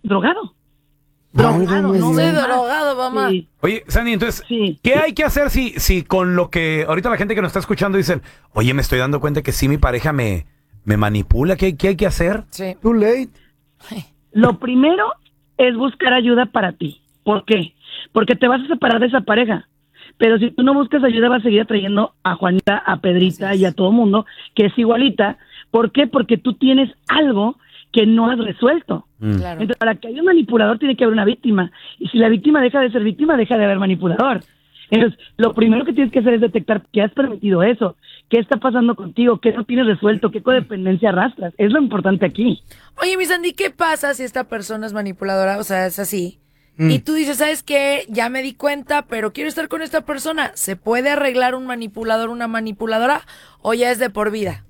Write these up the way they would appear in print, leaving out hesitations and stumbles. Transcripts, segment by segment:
drogado. Drogado, no sí, ves más. drogado, mamá. Sí. Oye, Sandy, entonces, Sí. ¿qué hay que hacer si con lo que ahorita la gente que nos está escuchando dicen, oye, me estoy dando cuenta que sí mi pareja me manipula? ¿Qué hay que hacer? Sí. Too late. Lo primero es buscar ayuda para ti. ¿Por qué? Porque te vas a separar de esa pareja. Pero si tú no buscas ayuda, vas a seguir atrayendo a Juanita, a Pedrita y a todo mundo que es igualita. ¿Por qué? Porque tú tienes algo que no has resuelto. Claro. Entonces, para que haya un manipulador tiene que haber una víctima. Y si la víctima deja de ser víctima, deja de haber manipulador. Entonces, lo primero que tienes que hacer es detectar que has permitido eso, qué está pasando contigo, qué no tienes resuelto, qué codependencia arrastras. Es lo importante aquí. Oye, mi Sandy, ¿qué pasa si esta persona es manipuladora? O sea, es así. Y tú dices, ¿sabes qué? Ya me di cuenta, pero quiero estar con esta persona. ¿Se puede arreglar un manipulador, una manipuladora? ¿O ya es de por vida?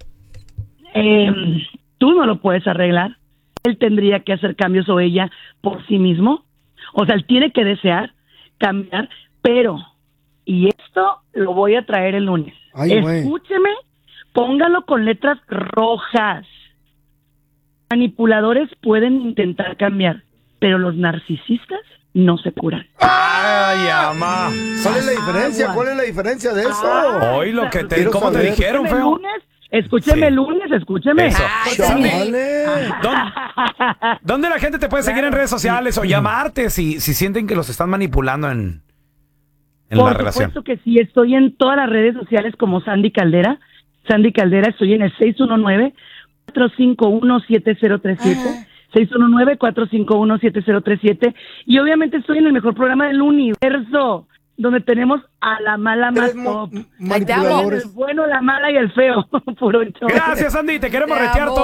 Tú no lo puedes arreglar. Él tendría que hacer cambios o ella por sí mismo. O sea, él tiene que desear cambiar, pero, y esto lo voy a traer el lunes. Ay, güey. Escúcheme, póngalo con letras rojas. Manipuladores pueden intentar cambiar, pero los narcisistas no se curan. Ay, mamá. ¿Cuál es la diferencia? ¿Cuál es la diferencia de eso? Hoy lo que te, Quiero ¿cómo te saber. dijeron, Escúcheme feo? Escúcheme Sí. el lunes, escúcheme. Eso. ¡Chale! ¿Dónde la gente te puede seguir en redes sociales o llamarte si sienten que los están manipulando en la relación? Por supuesto que sí, estoy en todas las redes sociales como Sandy Caldera. Sandy Caldera, estoy en el 619-451-7037. 619-451-7037. Y obviamente estoy en el mejor programa del universo, donde tenemos a la mala más top. Manipuladores. El bueno, la mala y el feo. Puro show. Gracias, Andy. Te queremos Te retear amo. todo.